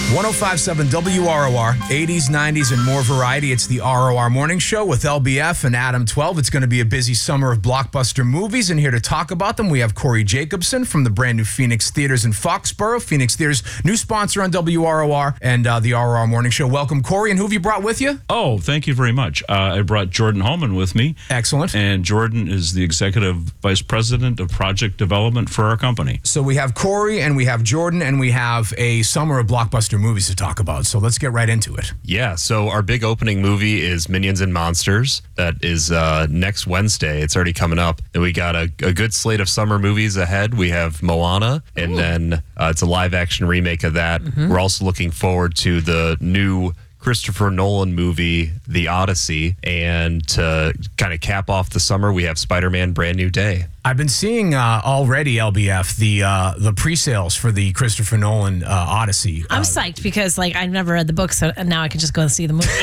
105.7 WROR, 80s, 90s, and more variety. It's the ROR Morning Show with LBF and Adam 12. It's going to be a busy summer of blockbuster movies, and here to talk about them, we have Corey Jacobson from the brand new Phoenix Theaters in Foxborough. Phoenix Theaters, new sponsor on WROR and the ROR Morning Show. Welcome, Corey, and who have you brought with you? Oh, thank you very much. I brought Jordan Holman with me. Excellent. And Jordan is the Executive Vice President of Project Development for our company. So we have Corey, and we have Jordan, and we have a summer of blockbuster movies to talk about. So let's get right into it. Yeah, so our big opening movie is Minions and Monsters. That is next Wednesday. It's already coming up. And we got a good slate of summer movies ahead. We have Moana, and then it's a live-action remake of that. We're also looking forward to the new Christopher Nolan movie, The Odyssey. And to kind of cap off the summer, we have Spider-Man Brand New Day. I've been seeing already, LBF, the pre-sales for the Christopher Nolan Odyssey. I'm psyched because I never read the book, so now I can just go and see the movie.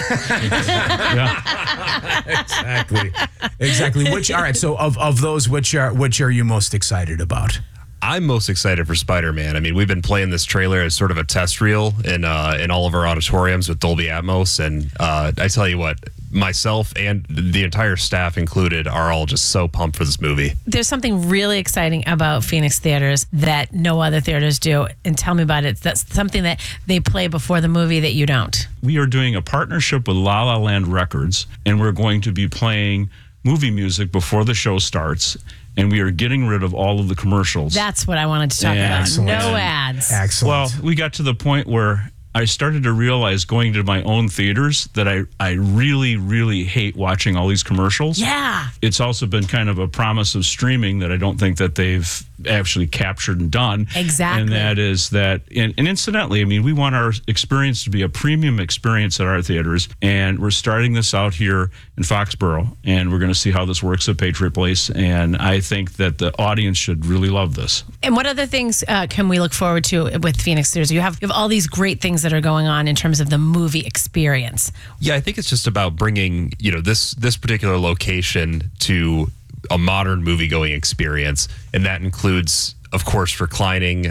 Exactly. All right. So of those, which are you most excited about? I'm most excited for Spider-Man. I mean, we've been playing this trailer as sort of a test reel in all of our auditoriums with Dolby Atmos, and I tell you what, myself and the entire staff included are all just so pumped for this movie. There's something really exciting about Phoenix Theaters that no other theaters do, and tell me about it. That's something that they play before the movie that you don't. We are doing a partnership with La La Land Records, and we're going to be playing movie music before the show starts. And we are getting rid of all of the commercials. That's what I wanted to talk about. Excellent. No ads. Excellent. Well, we got to the point where I started to realize going to my own theaters that I really, really hate watching all these commercials. Yeah. It's also been kind of a promise of streaming that I don't think that they've actually captured and done. Exactly. And that is that, and incidentally, I mean, we want our experience to be a premium experience at our theaters. And we're starting this out here in Foxborough, and we're going to see how this works at Patriot Place. And I think that the audience should really love this. And what other things can we look forward to with Phoenix Theaters? You have all these great things that are going on in terms of the movie experience. Yeah, I think it's just about bringing, this particular location to a modern movie-going experience, and that includes, of course, reclining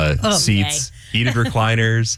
seats, heated recliners,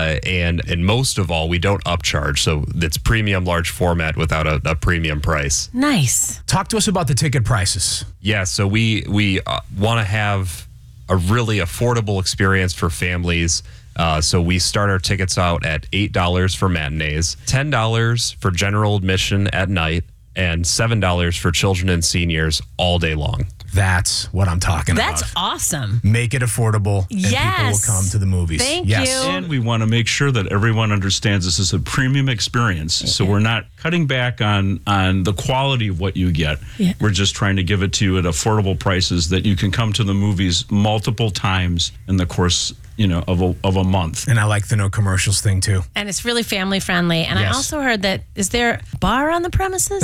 and most of all, we don't upcharge, so it's premium large format without a premium price. Nice. Talk to us about the ticket prices. Yeah, so we want to have a really affordable experience for families. So we start our tickets out at $8 for matinees, $10 for general admission at night, and $7 for children and seniors all day long. That's what I'm talking about. That's awesome. Make it affordable, and people will Yes. come to the movies. Thank yes. you. And we want to make sure that everyone understands this is a premium experience. So we're not cutting back on the quality of what you get. Yeah. We're just trying to give it to you at affordable prices that you can come to the movies multiple times in the course of a month. And I like the no commercials thing, too. And it's really family friendly. And I Yes. also heard that, is there a bar on the premises?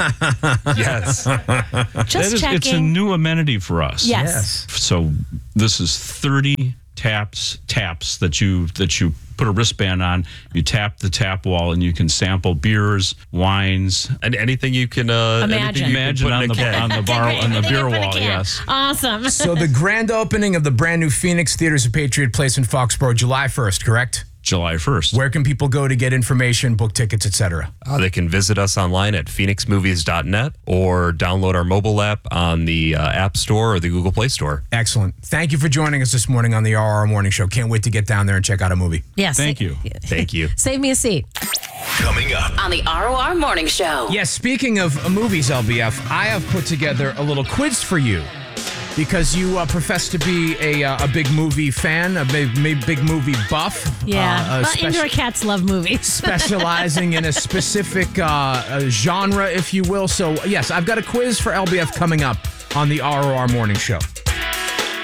Yes. Just checking. It's a new amenity for us. Yes. So this is 30 taps that you put a wristband on. You tap the tap wall, and you can sample beers, wines, And anything you can Imagine. imagine on the bar on the beer Put a wall. can. Yes. Awesome. So the grand opening of the brand new Phoenix Theaters at Patriot Place in Foxborough, July 1st, correct? July 1st. Where can people go to get information, book tickets, etc.? They can visit us online at phoenixmovies.net or download our mobile app on the App Store or the Google Play Store. Excellent. Thank you for joining us this morning on the RR Morning Show. Can't wait to get down there and check out a movie. Yes. Thank you. Thank you. Save me a seat. Coming up on the ROR Morning Show. Yes, speaking of movies, LBF, I have put together a little quiz for you because you profess to be a big movie fan, a big movie buff. Yeah. Indoor cats love movies. Specializing in a specific genre, if you will. So, yes, I've got a quiz for LBF coming up on the ROR Morning Show.